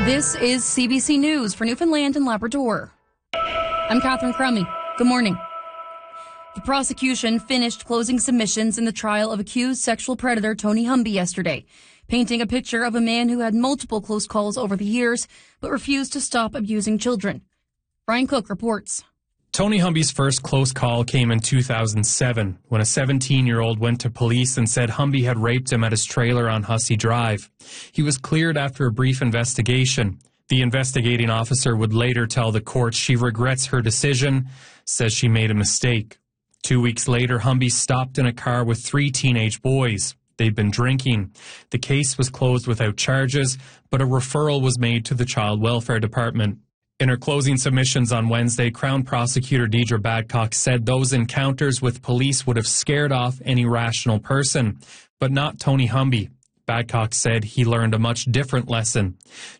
This is CBC News for Newfoundland and Labrador. I'm Catherine Crummy. Good morning. The prosecution finished closing submissions in the trial of accused sexual predator Tony Humby yesterday, painting a picture of a man who had multiple close calls over the years but refused to stop abusing children. Brian Cook reports. Tony Humby's first close call came in 2007 when a 17-year-old went to police and said Humby had raped him at his trailer on Hussey Drive. He was cleared after a brief investigation. The investigating officer would later tell the court she regrets her decision, says she made a mistake. 2 weeks later, Humby stopped in a car with 3 teenage boys. They'd been drinking. The case was closed without charges, but a referral was made to the Child Welfare Department. In her closing submissions on Wednesday, Crown Prosecutor Deidre Badcock said those encounters with police would have scared off any rational person, but not Tony Humby. Badcock said he learned a much different lesson.